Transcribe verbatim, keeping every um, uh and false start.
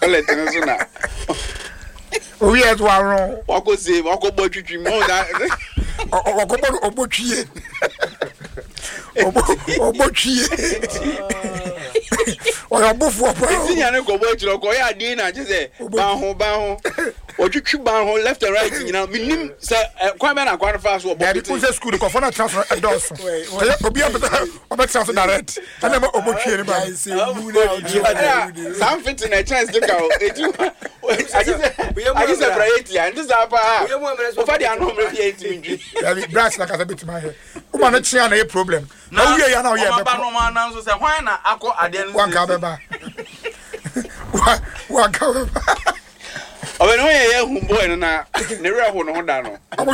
toilet no so na o yes wa wrong wako say wako bo twitwi mo da wako bo obotwie obotwie o ya bofu opo tinya ne ko bo chiro ko ya din na je say ban ho ban ho o twitwi ban ho left and right nyina minim say kwa be na kwa fa so obo bit say school ko for na transfer endorse obi obeta obeta so direct and na obotwie ne ba some fit na chance to go eju I just I just variety and this apa o fa dia no me fi eighty minute brass like a bit my hair o ma na chia na e problem na we ya na o ya be ba no ma na so say hwan na akọ ade no wan ka be ba wan ka be ba o be no ye hu boy no na ne re ho no ho da no